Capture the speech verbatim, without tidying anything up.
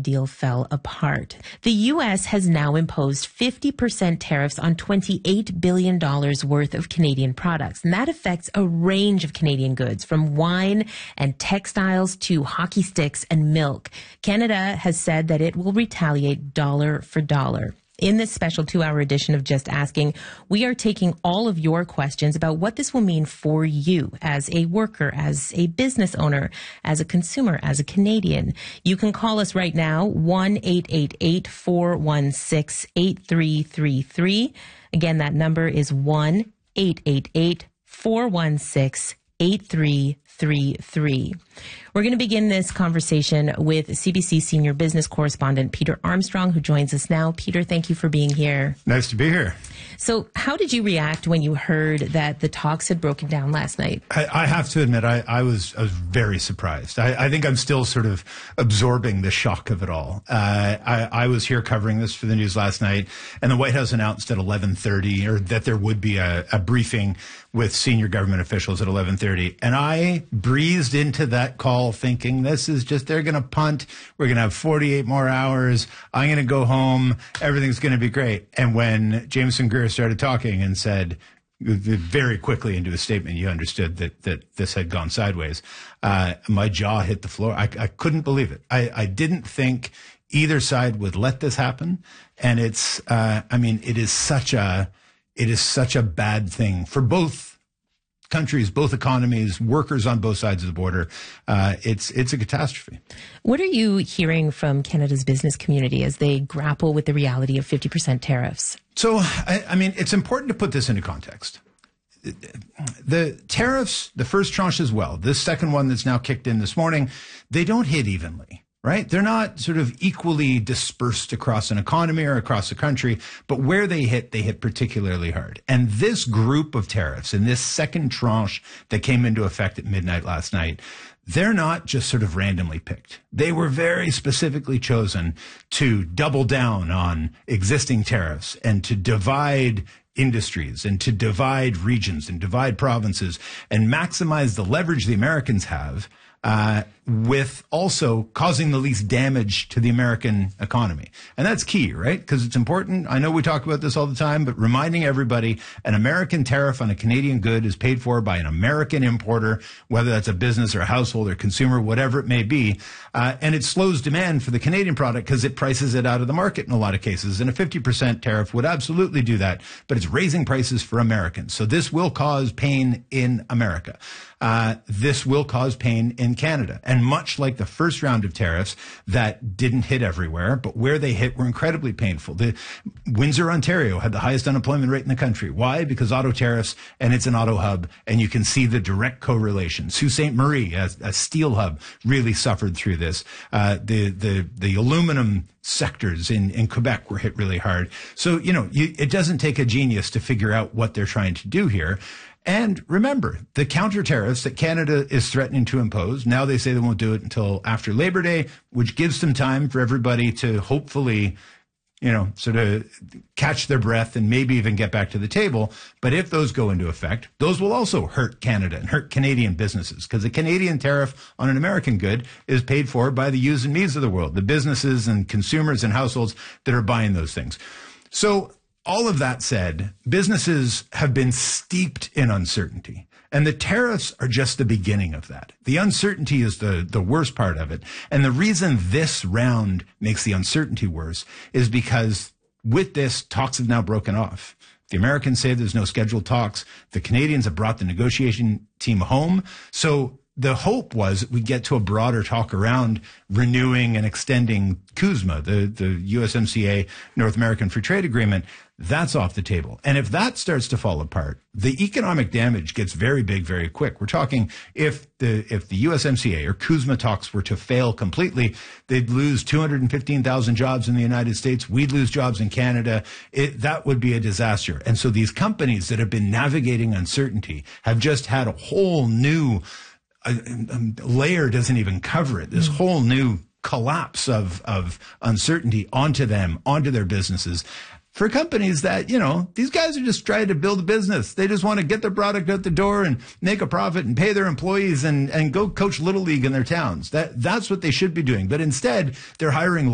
deal fell apart. The U S has now imposed fifty percent tariffs on twenty-eight billion dollars worth of Canadian products. And that affects a range of Canadian goods, from wine and textiles to hockey sticks and milk. Canada has said that it will retaliate dollar for dollar. In this special two-hour edition of Just Asking, we are taking all of your questions about what this will mean for you as a worker, as a business owner, as a consumer, as a Canadian. You can call us right now, one eight eight eight, four one six, eight three three three. Again, that number is one eight eight eight, four one six, eight three three three. We're going to begin this conversation with C B C senior business correspondent Peter Armstrong, who joins us now. Peter, thank you for being here. Nice to be here. So how did you react when you heard that the talks had broken down last night? I, I have to admit, I, I was I was very surprised. I, I think I'm still sort of absorbing the shock of it all. Uh, I, I was here covering this for the news last night, and the White House announced at eleven thirty or that there would be a, a briefing with senior government officials at eleven thirty. And I breezed into that call thinking this is just, they're going to punt. We're going to have forty-eight more hours. I'm going to go home. Everything's going to be great. And when Jameson Greer started talking and said very quickly into a statement, you understood that, that this had gone sideways. Uh, my jaw hit the floor. I, I couldn't believe it. I, I didn't think either side would let this happen. And it's, uh, I mean, it is such a, it is such a bad thing for both countries, both economies, workers on both sides of the border. Uh, it's it's a catastrophe. What are you hearing from Canada's business community as they grapple with the reality of fifty percent tariffs? So, I, I mean, it's important to put this into context. The tariffs, the first tranche as well, this second one that's now kicked in this morning, they don't hit evenly. Right? They're not sort of equally dispersed across an economy or across the country, but where they hit, they hit particularly hard. And this group of tariffs and this second tranche that came into effect at midnight last night, they're not just sort of randomly picked. They were very specifically chosen to double down on existing tariffs and to divide industries and to divide regions and divide provinces and maximize the leverage the Americans have, Uh, with also causing the least damage to the American economy. And that's key, right? Because it's important. I know we talk about this all the time, but reminding everybody, an American tariff on a Canadian good is paid for by an American importer, whether that's a business or a household or consumer, whatever it may be. Uh, and it slows demand for the Canadian product because it prices it out of the market in a lot of cases. And a fifty percent tariff would absolutely do that, but it's raising prices for Americans. So this will cause pain in America. Uh, this will cause pain in Canada. And much like the first round of tariffs that didn't hit everywhere, but where they hit were incredibly painful. The Windsor, Ontario had the highest unemployment rate in the country. Why? Because auto tariffs, and it's an auto hub, and you can see the direct correlation. Sault Ste. Marie, a, a steel hub, really suffered through this. Uh, the, the, the aluminum sectors in, in Quebec were hit really hard. So, you know, you, it doesn't take a genius to figure out what they're trying to do here. And remember, the counter tariffs that Canada is threatening to impose, now they say they won't do it until after Labor Day, which gives some time for everybody to hopefully, you know, sort of catch their breath and maybe even get back to the table. But if those go into effect, those will also hurt Canada and hurt Canadian businesses, because a Canadian tariff on an American good is paid for by the yous and me's of the world, the businesses and consumers and households that are buying those things. So all of that said, businesses have been steeped in uncertainty, and the tariffs are just the beginning of that. The uncertainty is the, the worst part of it. And the reason this round makes the uncertainty worse is because with this, talks have now broken off. The Americans say there's no scheduled talks. The Canadians have brought the negotiation team home. So the hope was that we'd get to a broader talk around renewing and extending CUSMA, the, the U S M C A North American Free Trade Agreement. That's off the table. And if that starts to fall apart, the economic damage gets very big, very quick. We're talking if the if the U S M C A or CUSMA talks were to fail completely, they'd lose two hundred fifteen thousand jobs in the United States. We'd lose jobs in Canada. It, that would be a disaster. And so these companies that have been navigating uncertainty have just had a whole new a, a layer doesn't even cover it. This mm. whole new collapse of, of uncertainty onto them, onto their businesses. For companies that, you know, these guys are just trying to build a business. They just want to get their product out the door and make a profit and pay their employees and, and go coach Little League in their towns. That, that's what they should be doing. But instead, they're hiring